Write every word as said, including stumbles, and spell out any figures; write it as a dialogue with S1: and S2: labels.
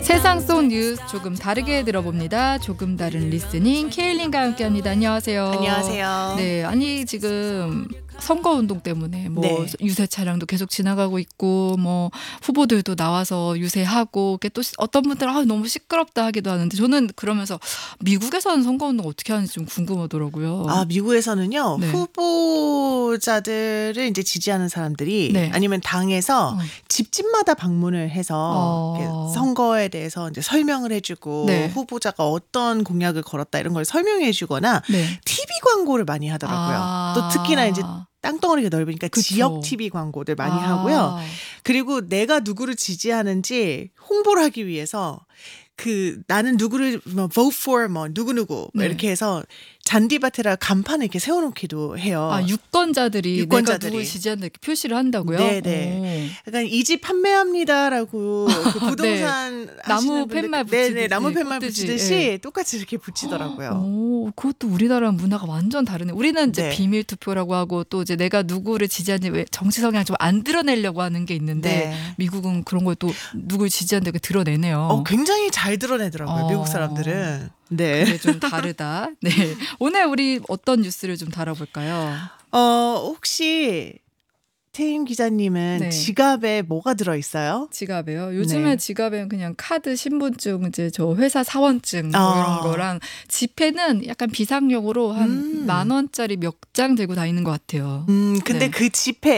S1: 세상 속 뉴스 조금 다르게 들어봅니다. 조금 다른 리스닝 케일린과 함께합니다. 안녕하세요.
S2: 안녕하세요.
S1: 네, 아니 지금 선거운동 때문에 뭐
S2: 네.
S1: 유세 차량도 계속 지나가고 있고 뭐 후보들도 나와서 유세하고 이게 또 어떤 분들은 아, 너무 시끄럽다 하기도 하는데 저는 그러면서 미국에서는 선거운동 어떻게 하는지 좀 궁금하더라고요.
S2: 아, 미국에서는요.
S1: 네.
S2: 후보자들을 이제 지지하는 사람들이
S1: 네.
S2: 아니면 당에서
S1: 어.
S2: 집집마다 방문을 해서
S1: 어.
S2: 이렇게 선거에 대해서 이제 설명을 해주고
S1: 네.
S2: 후보자가 어떤 공약을 걸었다 이런 걸 설명해주거나
S1: 네.
S2: 티비 광고를 많이 하더라고요.
S1: 아.
S2: 또 특히나 이제 땅덩어리가 넓으니까
S1: 그쵸.
S2: 지역 티비 광고들 많이
S1: 아.
S2: 하고요. 그리고 내가 누구를 지지하는지 홍보를 하기 위해서 그 나는 누구를 뭐 vote for 뭐 누구누구
S1: 네.
S2: 이렇게 해서 잔디밭에다 간판을 이렇게 세워놓기도 해요.
S1: 아, 유권자들이,
S2: 유권자들이.
S1: 내가 누굴 지지한다 이렇게 표시를 한다고요?
S2: 네네. 약간 이 집 판매합니다라고 그 부동산
S1: 네. 나무
S2: 하시는 분들-
S1: 팻말
S2: 네네,
S1: 붙이듯이,
S2: 나무 팻말
S1: 꽂듯이.
S2: 붙이듯이
S1: 예.
S2: 똑같이 이렇게 붙이더라고요.
S1: 오, 그것도 우리나라 문화가 완전 다르네. 우리는 이제
S2: 네.
S1: 비밀 투표라고 하고 또 이제 내가 누구를 지지하는지 왜 정치 성향 좀 안 드러내려고 하는 게 있는데
S2: 네.
S1: 미국은 그런 걸 또 누굴 지지하는데 드러내네요.
S2: 어, 굉장히 잘 드러내더라고요.
S1: 어.
S2: 미국 사람들은. 네.
S1: 그게 좀 다르다. 네. 오늘 우리 어떤 뉴스를 좀 다뤄볼까요?
S2: 어, 혹시 태임 기자님은
S1: 네.
S2: 지갑에 뭐가 들어있어요?
S1: 지갑에요. 요즘에
S2: 네.
S1: 지갑에는 그냥 카드, 신분증, 이제 저 회사 사원증 뭐
S2: 아.
S1: 이런 거랑 지폐는 약간 비상용으로 한
S2: 음.
S1: 만 원짜리 몇 장 들고 다니는 것 같아요.
S2: 음, 근데
S1: 네.
S2: 그 지폐